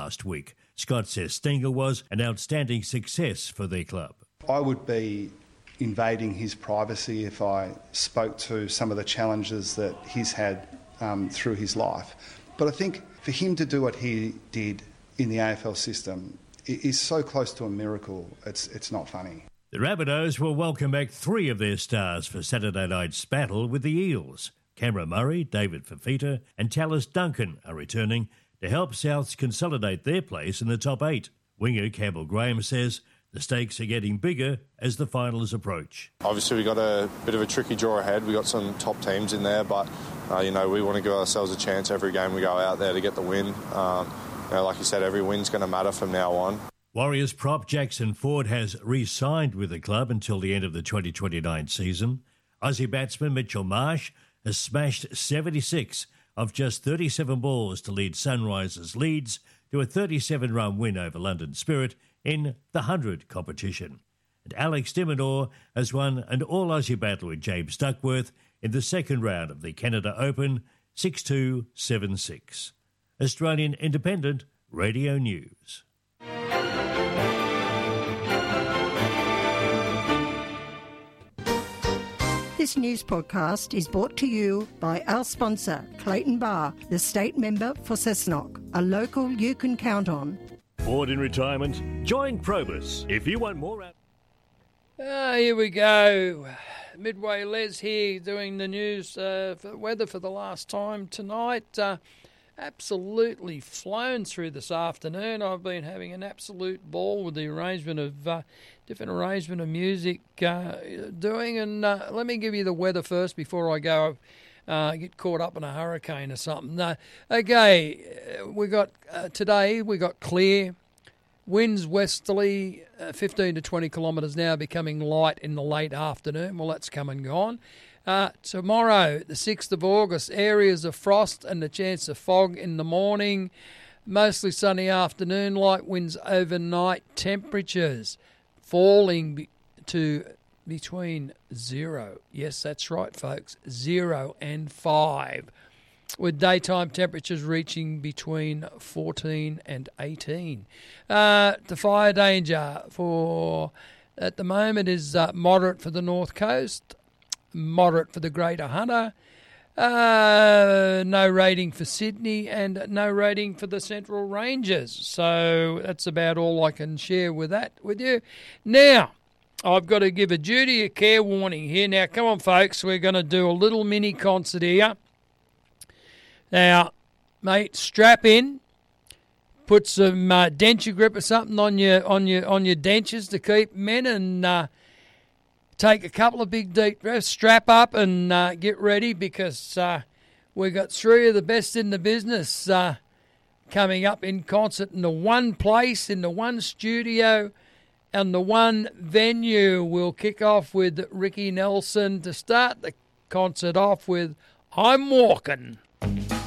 last week. Scott says Stengle was an outstanding success for their club. I would be invading his privacy if I spoke to some of the challenges that he's had through his life. But I think for him to do what he did in the AFL system is so close to a miracle, it's not funny. The Rabbitohs will welcome back 3 of their stars for Saturday night's battle with the Eels. Cameron Murray, David Fifita and Tallis Duncan are returning to help Souths consolidate their place in the top 8. Winger Campbell Graham says the stakes are getting bigger as the finals approach. Obviously, we got a bit of a tricky draw ahead. We got some top teams in there, but we want to give ourselves a chance every game we go out there to get the win. Like you said, every win's going to matter from now on. Warriors prop Jackson Ford has re-signed with the club until the end of the 2029 season. Aussie batsman Mitchell Marsh has smashed 76 of just 37 balls to lead Sunrisers Leeds to a 37-run win over London Spirit in the 100 competition. And Alex de Minaur has won an all-Aussie battle with James Duckworth in the second round of the Canada Open, 6-2, 7-6. Australian Independent Radio News. This news podcast is brought to you by our sponsor, Clayton Bar, the state member for Cessnock, a local you can count on. Bored in retirement? Join Probus. If you want more... Here we go. Midway Les here doing the news for weather for the last time tonight. Absolutely flown through this afternoon. I've been having an absolute ball with the arrangement of different arrangement of music doing. And let me give you the weather first before I go get caught up in a hurricane or something. Okay, we got today we got clear. Winds westerly, 15 to 20 kilometres now, becoming light in the late afternoon. Well, that's come and gone. Tomorrow, the 6th of August, areas of frost and the chance of fog in the morning. Mostly sunny afternoon, light winds overnight. Temperatures falling to between 0. Yes, that's right, folks. 0 and 5. With daytime temperatures reaching between 14 and 18. The fire danger for at the moment is moderate for the North Coast, moderate for the Greater Hunter, no rating for Sydney and no rating for the Central Ranges. So that's about all I can share with that with you. Now, I've got to give a duty of care warning here. Now, come on, folks, we're going to do a little mini concert here. Now, mate, strap in. Put some denture grip or something on your dentures to keep them in, and take a couple of big deep breaths. Strap up and get ready, because we've got 3 of the best in the business coming up in concert in the one place, in the one studio, and the one venue. We'll kick off with Ricky Nelson to start the concert off with "I'm Walking."